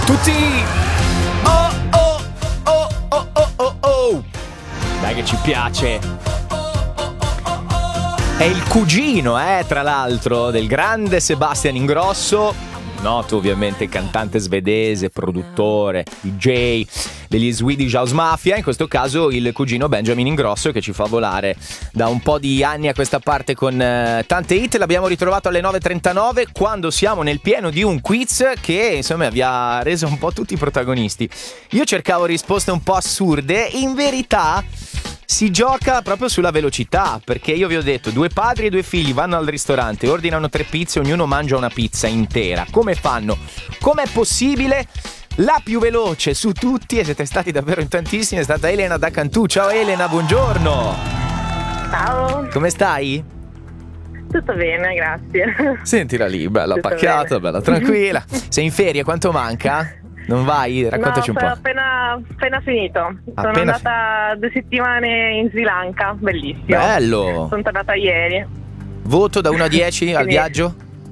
tutti! Oh oh oh oh oh oh oh! Dai che ci piace! È il cugino, tra l'altro, del grande Sebastian Ingrosso, noto ovviamente cantante svedese, produttore, DJ degli Swedish House Mafia. In questo caso il cugino Benjamin Ingrosso, che ci fa volare da un po' di anni a questa parte con tante hit. L'abbiamo ritrovato alle 9.39 quando siamo nel pieno di un quiz che insomma vi ha reso un po' tutti i protagonisti. Io cercavo risposte un po' assurde, in verità si gioca proprio sulla velocità, perché io vi ho detto 2 padri e 2 figli vanno al ristorante, ordinano 3 pizze, ognuno mangia una pizza intera. Come fanno? Com'è possibile? La più veloce su tutti, e siete stati davvero in tantissimi, è stata Elena da Cantù. Ciao Elena, buongiorno. Ciao. Come stai? Tutto bene, grazie. Sentila lì, bella Tutto pacchiata, bene. bella tranquilla. Sei in ferie, quanto manca? Non vai? Raccontaci un po'. Sono appena finito. Sono Appena andata 2 settimane in Sri Lanka, bellissimo. Bello! Sono tornata ieri. Voto da 1 a 10 al Quindi- viaggio?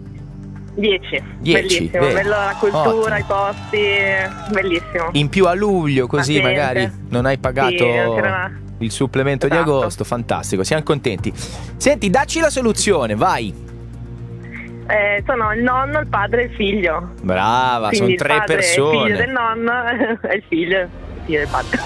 10. 10, Bellissimo, vedi. bello la cultura, Ottimo. i posti, bellissimo. In più a luglio, così Paziente. magari non hai pagato Sì, non c'era- il supplemento di Esatto. agosto. Fantastico, siamo contenti. Senti, dacci la soluzione, vai. Sono il nonno, il padre e il figlio. Brava, sono Quindi 3 il padre è il persone. figlio del nonno e il figlio del padre.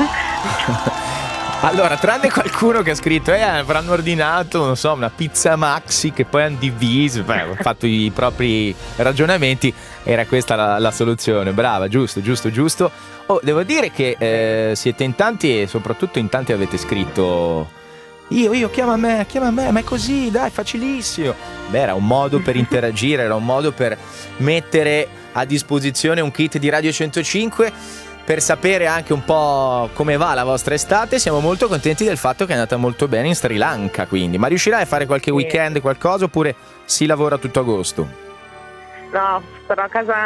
Allora, tranne qualcuno che ha scritto avranno ordinato, non so, una pizza maxi che poi hanno diviso. Ho fatto i propri ragionamenti. Era questa la soluzione. Brava, giusto. Oh, devo dire che siete in tanti, e soprattutto in tanti avete scritto io, chiama me, ma è così, dai, facilissimo. Beh, era un modo per interagire, era un modo per mettere a disposizione un kit di Radio 105 per sapere anche un po' come va la vostra estate. Siamo molto contenti del fatto che è andata molto bene in Sri Lanka, quindi. Ma riuscirai a fare qualche Sì. weekend, qualcosa, oppure si lavora tutto agosto? No, sarò a casa